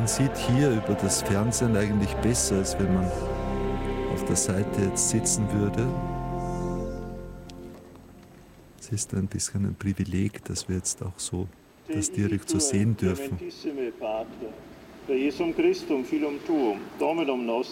man sieht hier über das Fernsehen eigentlich besser, als wenn man auf der Seite jetzt sitzen würde. Es ist ein bisschen ein Privileg, dass wir jetzt auch so das direkt so sehen dürfen. Per Jesum Christum, Filum Tuum, Dominum nostrum,